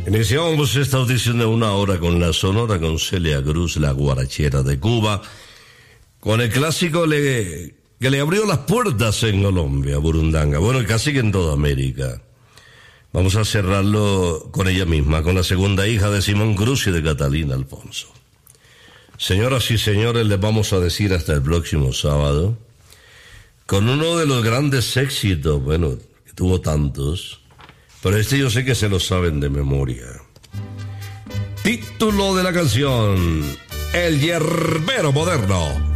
Iniciamos esta audición de 1 hora con la Sonora, con Celia Cruz, la guarachera de Cuba, con el clásico que le abrió las puertas en Colombia, Burundanga, bueno, casi que en toda América. Vamos a cerrarlo con ella misma, con la segunda hija de Simón Cruz y de Catalina Alfonso. Señoras y señores, les vamos a decir hasta el próximo sábado, con uno de los grandes éxitos, bueno, que tuvo tantos, pero yo sé que se lo saben de memoria. Título de la canción: El Yerbero Moderno.